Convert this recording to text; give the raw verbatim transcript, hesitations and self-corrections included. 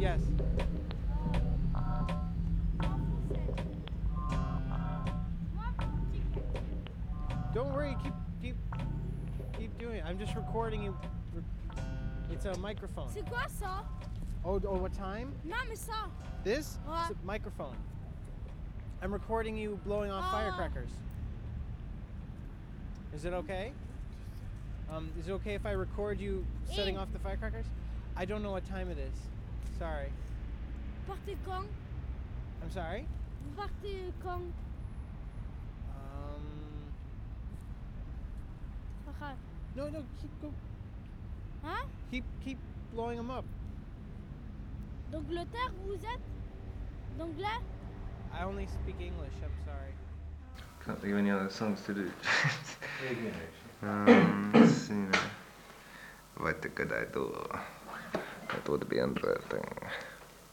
Yes. Don't worry. Keep keep keep doing it. I'm just recording you. It's a microphone. C'est quoi ça? Oh, oh, what time? Non, mais ça. This? Ouais. It's a microphone. I'm recording you blowing off Oh. firecrackers. Is it okay? Um, is it okay if I record you setting Eh. off the firecrackers? I don't know what time it is. Sorry. Partez quand? I'm sorry? Vous partez quand? Um, Arrête. no, no, keep go, Hein? keep keep blowing them up. D'Angleterre, vous êtes? D'anglais? I only speak English. I'm sorry. Can't think of any other songs to do. um, let's see now. What could I do? That would be interesting.